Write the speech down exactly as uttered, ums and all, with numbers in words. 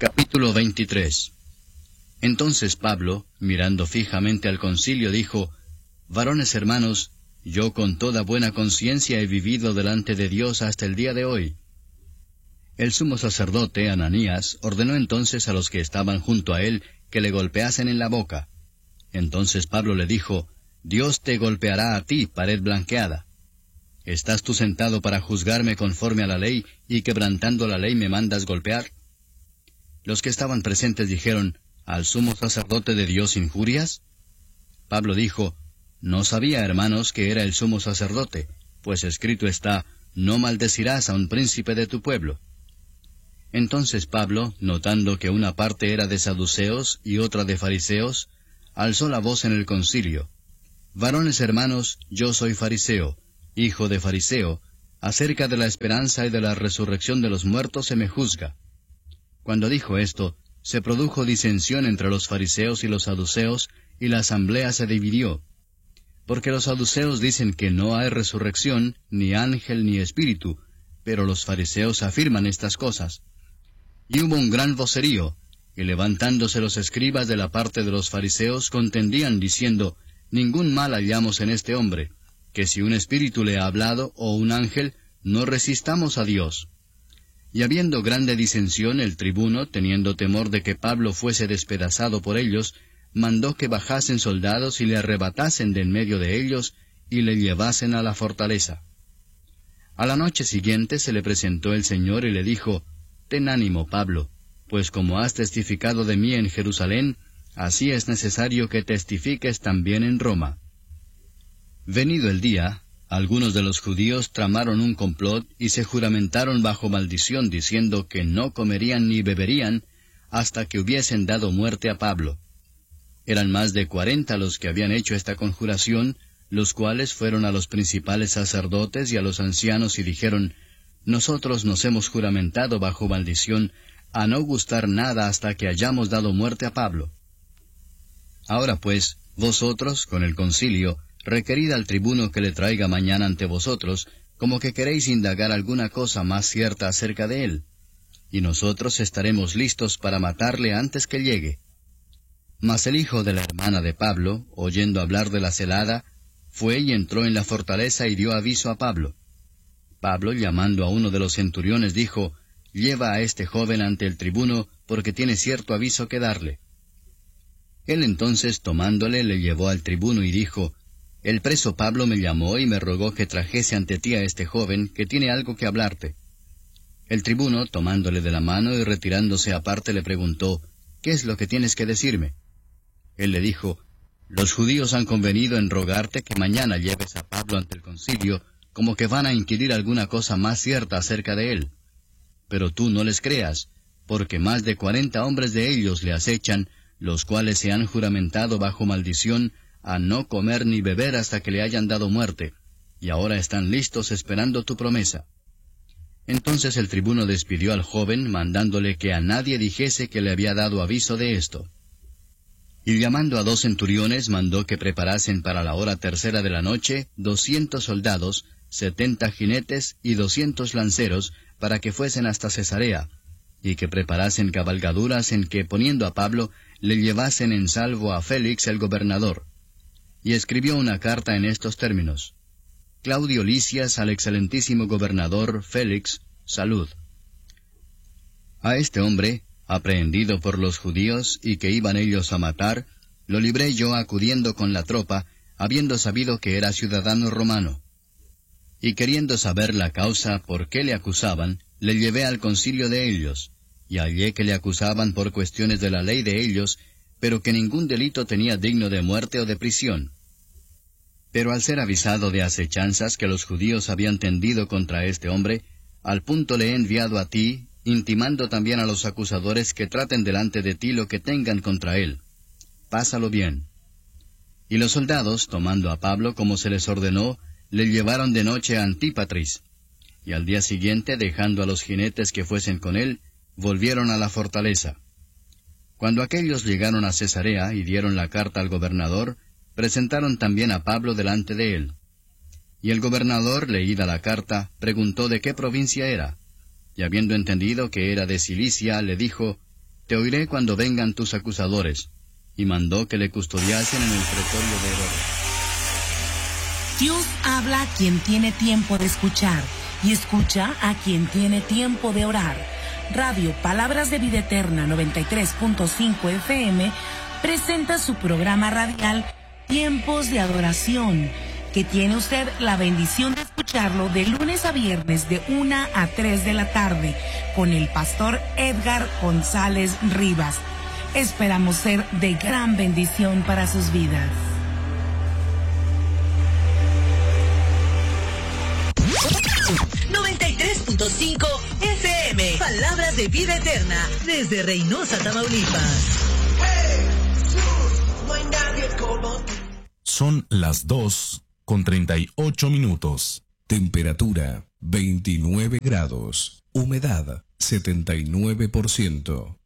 Capítulo veintitrés. Entonces Pablo, mirando fijamente al concilio, dijo: Varones hermanos, yo con toda buena conciencia he vivido delante de Dios hasta el día de hoy. El sumo sacerdote, Ananías, ordenó entonces a los que estaban junto a él que le golpeasen en la boca. Entonces Pablo le dijo: Dios te golpeará a ti, pared blanqueada. ¿Estás tú sentado para juzgarme conforme a la ley, y quebrantando la ley me mandas golpear? Los que estaban presentes dijeron: ¿Al sumo sacerdote de Dios injurias? Pablo dijo: No sabía, hermanos, que era el sumo sacerdote, pues escrito está: No maldecirás a un príncipe de tu pueblo. Entonces Pablo, notando que una parte era de saduceos y otra de fariseos, alzó la voz en el concilio: Varones hermanos, yo soy fariseo, hijo de fariseo, acerca de la esperanza y de la resurrección de los muertos se me juzga. Cuando dijo esto, se produjo disensión entre los fariseos y los saduceos, y la asamblea se dividió. Porque los saduceos dicen que no hay resurrección, ni ángel ni espíritu, pero los fariseos afirman estas cosas. Y hubo un gran vocerío, y levantándose los escribas de la parte de los fariseos contendían diciendo: Ningún mal hallamos en este hombre, que si un espíritu le ha hablado, o un ángel, no resistamos a Dios. Y habiendo grande disensión, el tribuno, teniendo temor de que Pablo fuese despedazado por ellos, mandó que bajasen soldados y le arrebatasen de en medio de ellos, y le llevasen a la fortaleza. A la noche siguiente se le presentó el Señor y le dijo: Ten ánimo, Pablo, pues como has testificado de mí en Jerusalén, así es necesario que testifiques también en Roma. Venido el día, algunos de los judíos tramaron un complot y se juramentaron bajo maldición, diciendo que no comerían ni beberían hasta que hubiesen dado muerte a Pablo. Eran más de cuarenta los que habían hecho esta conjuración, los cuales fueron a los principales sacerdotes y a los ancianos y dijeron: Nosotros nos hemos juramentado bajo maldición a no gustar nada hasta que hayamos dado muerte a Pablo. Ahora pues, vosotros, con el concilio, requerid al tribuno que le traiga mañana ante vosotros, como que queréis indagar alguna cosa más cierta acerca de él, y nosotros estaremos listos para matarle antes que llegue. Mas el hijo de la hermana de Pablo, oyendo hablar de la celada, fue y entró en la fortaleza y dio aviso a Pablo. Pablo, llamando a uno de los centuriones, dijo: Lleva a este joven ante el tribuno, porque tiene cierto aviso que darle. Él entonces, tomándole, le llevó al tribuno y dijo: El preso Pablo me llamó y me rogó que trajese ante ti a este joven, que tiene algo que hablarte. El tribuno, tomándole de la mano y retirándose aparte, le preguntó: ¿Qué es lo que tienes que decirme? Él le dijo: Los judíos han convenido en rogarte que mañana lleves a Pablo ante el concilio, como que van a inquirir alguna cosa más cierta acerca de él. Pero tú no les creas, porque más de cuarenta hombres de ellos le acechan, los cuales se han juramentado bajo maldición a no comer ni beber hasta que le hayan dado muerte, y ahora están listos esperando tu promesa. Entonces el tribuno despidió al joven, mandándole que a nadie dijese que le había dado aviso de esto. Y llamando a dos centuriones, mandó que preparasen para la hora tercera de la noche doscientos soldados, setenta jinetes y doscientos lanceros, para que fuesen hasta Cesarea, y que preparasen cabalgaduras en que, poniendo a Pablo, le llevasen en salvo a Félix el gobernador. Y escribió una carta en estos términos: Claudio Lisias al excelentísimo gobernador Félix, salud. A este hombre, aprehendido por los judíos y que iban ellos a matar, lo libré yo acudiendo con la tropa, habiendo sabido que era ciudadano romano. Y queriendo saber la causa por qué le acusaban, le llevé al concilio de ellos, y hallé que le acusaban por cuestiones de la ley de ellos, pero que ningún delito tenía digno de muerte o de prisión. Pero al ser avisado de acechanzas que los judíos habían tendido contra este hombre, al punto le he enviado a ti, intimando también a los acusadores que traten delante de ti lo que tengan contra él. Pásalo bien. Y los soldados, tomando a Pablo como se les ordenó, le llevaron de noche a Antípatris, y al día siguiente, dejando a los jinetes que fuesen con él, volvieron a la fortaleza. Cuando aquellos llegaron a Cesarea y dieron la carta al gobernador, presentaron también a Pablo delante de él. Y el gobernador, leída la carta, preguntó de qué provincia era, y habiendo entendido que era de Cilicia, le dijo: te oiré cuando vengan tus acusadores. Y mandó que le custodiasen en el pretorio de Herodes. Dios habla a quien tiene tiempo de escuchar y escucha a quien tiene tiempo de orar. Radio Palabras de Vida Eterna noventa y tres punto cinco F M presenta su programa radial Tiempos de Adoración, que tiene usted la bendición de escucharlo de lunes a viernes de una a tres de la tarde con el pastor Edgar González Rivas. Esperamos ser de gran bendición para sus vidas. noventa y tres punto cinco F M, Palabras de Vida Eterna, desde Reynosa, Tamaulipas. Son las dos con treinta y ocho minutos. Temperatura veintinueve grados. Humedad setenta y nueve por ciento.